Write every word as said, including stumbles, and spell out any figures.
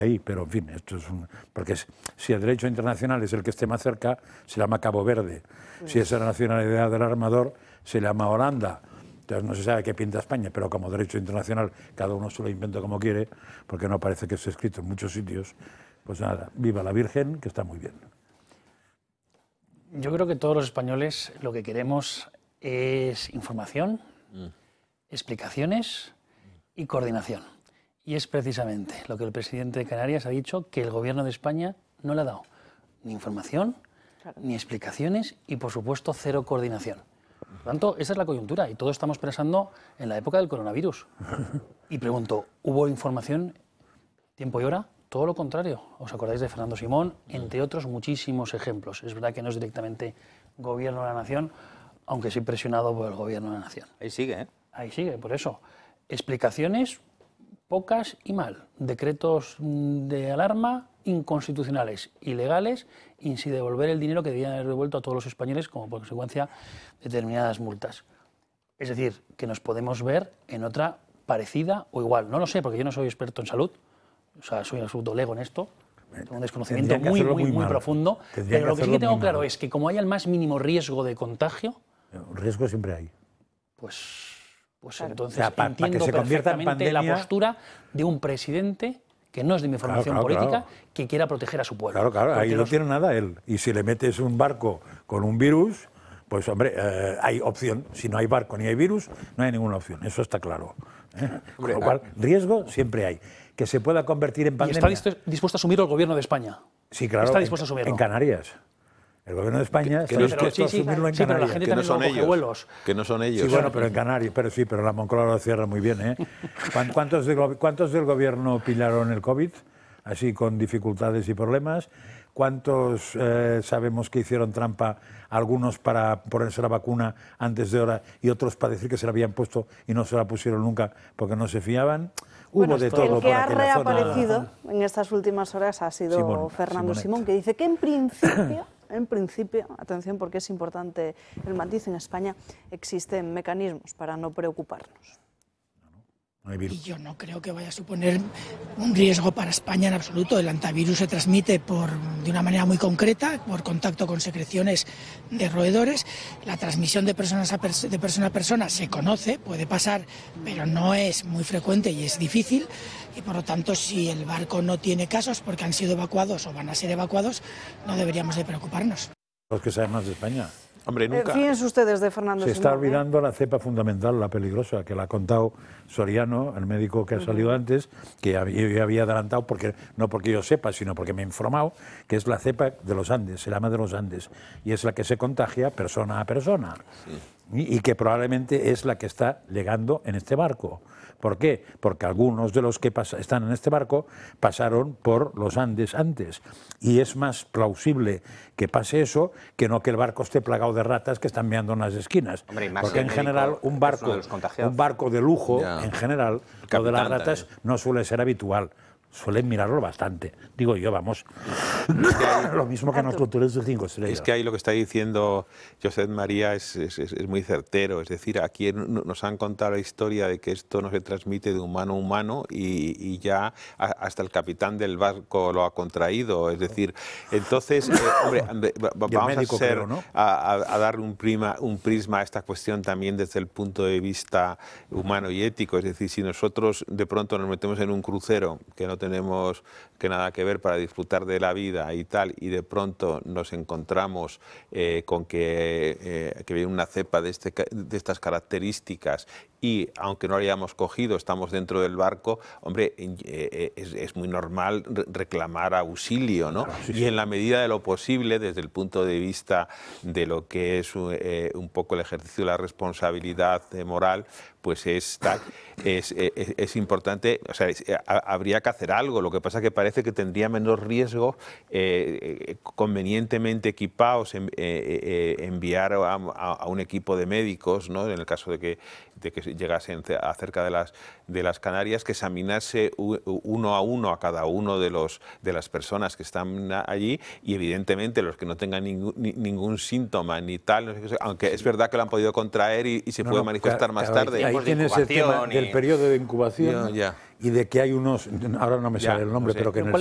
ahí, pero en fin, esto es un... Porque si el derecho internacional es el que esté más cerca, se llama Cabo Verde. Si es la nacionalidad del armador, se llama Holanda. Entonces no se sabe qué pinta España, pero como derecho internacional cada uno se lo inventa como quiere, porque no parece que esté escrito en muchos sitios, pues nada, viva la Virgen, que está muy bien. Yo creo que todos los españoles lo que queremos es información, mm. explicaciones y coordinación. Y es precisamente lo que el presidente de Canarias ha dicho, que el gobierno de España no le ha dado ni información, claro. ni explicaciones y, por supuesto, cero coordinación. Por lo tanto, esa es la coyuntura y todos estamos pensando en la época del coronavirus. Y pregunto, ¿hubo información, tiempo y hora? Todo lo contrario. ¿Os acordáis de Fernando Simón? Entre otros muchísimos ejemplos. Es verdad que no es directamente gobierno de la nación, aunque sí presionado por el gobierno de la nación. Ahí sigue, ¿eh? Ahí sigue, por eso. Explicaciones pocas y mal. Decretos de alarma inconstitucionales, ilegales, y sin devolver el dinero que debían haber devuelto a todos los españoles como consecuencia de determinadas multas. Es decir, que nos podemos ver en otra parecida o igual. No lo sé, porque yo no soy experto en salud, o sea, soy un absoluto lego en esto, tengo un desconocimiento muy, muy, muy, muy profundo, pero lo que sí que tengo claro es que como haya el más mínimo riesgo de contagio... Riesgo siempre hay. Pues... Pues claro. Entonces o sea, pa, entiendo pa que se perfectamente pandemia... la postura de un presidente que no es de mi formación claro, claro, política, claro. que quiera proteger a su pueblo. Claro, claro, Porque ahí los... no tiene nada él. Y si le metes un barco con un virus, pues hombre, eh, hay opción. Si no hay barco ni hay virus, no hay ninguna opción. Eso está claro. ¿eh? Con lo cual, riesgo siempre hay. Que se pueda convertir en pandemia... ¿Y está dispuesto a asumirlo el gobierno de España? Sí, claro. ¿Está dispuesto a asumirlo? En Canarias. El gobierno de España que, está que dispuesto no, sí, a asumirlo sí, en sí, Canarias. Pero la gente que no son no ellos. Vuelos. Que no son ellos. Sí, bueno, pero en Canarias. Pero sí, pero la Moncloa lo cierra muy bien, ¿eh? ¿Cuántos, de, ¿Cuántos del gobierno pillaron el COVID? Así con dificultades y problemas. ¿Cuántos eh, sabemos que hicieron trampa, algunos para ponerse la vacuna antes de hora y otros para decir que se la habían puesto y no se la pusieron nunca porque no se fiaban? Hubo bueno, de todo. El que por ha reaparecido zona. en estas últimas horas ha sido Simón, Fernando Simonet. Simón, que dice que en principio, en principio, atención porque es importante el matiz, en España existen mecanismos para no preocuparnos. Y yo no creo que vaya a suponer un riesgo para España en absoluto. El antivirus se transmite por, de una manera muy concreta, por contacto con secreciones de roedores. La transmisión de, personas a pers de persona a persona se conoce, puede pasar, pero no es muy frecuente y es difícil. Y por lo tanto, si el barco no tiene casos porque han sido evacuados o van a ser evacuados, no deberíamos de preocuparnos. Los que saben más de España. Hombre, nunca. Eh, fíjense ustedes de Fernando Se Simón. está olvidando ¿eh? la cepa fundamental, la peligrosa, que la ha contado Soriano, el médico que ha salido uh-huh. antes, que yo había adelantado, porque no porque yo sepa, sino porque me he informado, que es la cepa de los Andes, se llama de los Andes, y es la que se contagia persona a persona, sí. y, y que probablemente es la que está llegando en este barco. ¿Por qué? Porque algunos de los que pasa, están en este barco pasaron por los Andes antes. Y es más plausible que pase eso que no que el barco esté plagado de ratas que están meando en las esquinas. Hombre, porque en general un barco, un barco de lujo, ya. en general, lo de las ratas también. no suele ser habitual. Suelen mirarlo bastante. Digo yo, vamos, es que hay, lo mismo que en los hoteles de cinco estrellas. Es que ahí lo que está diciendo Josep María es, es, es muy certero. Es decir, aquí nos han contado la historia de que esto no se transmite de humano a humano y, y ya hasta el capitán del barco lo ha contraído. Es decir, entonces, eh, hombre, vamos a, ser, creo, ¿no? a, a dar un, prima, un prisma a esta cuestión también desde el punto de vista humano y ético. Es decir, si nosotros de pronto nos metemos en un crucero que no tenemos que nada que ver para disfrutar de la vida y tal, y de pronto nos encontramos eh, con que, eh, que viene una cepa de, este, de estas características y, aunque no la hayamos cogido, estamos dentro del barco, hombre, eh, es, es muy normal reclamar auxilio, ¿no? Sí, sí. Y en la medida de lo posible, desde el punto de vista de lo que es eh, un poco el ejercicio de la responsabilidad eh, moral, pues es, tal, es, es, es importante, o sea, es, a, habría que hacer algo. Lo que pasa es que parece que tendría menos riesgo eh, convenientemente equipados en, eh, eh, enviar a, a, a un equipo de médicos, ¿no? En el caso de que, de que llegasen cerca de las, de las Canarias, que examinase uno a uno a cada uno de, los, de las personas que están allí y evidentemente los que no tengan ningún, ni, ningún síntoma ni tal, no sé, aunque es verdad que lo han podido contraer y, y se no, puede no, manifestar claro, más claro, tarde. Ahí tienes el tema y... del periodo de incubación ya, ya. y de que hay unos, ahora no me Ya, sale el nombre, no sé. pero que en el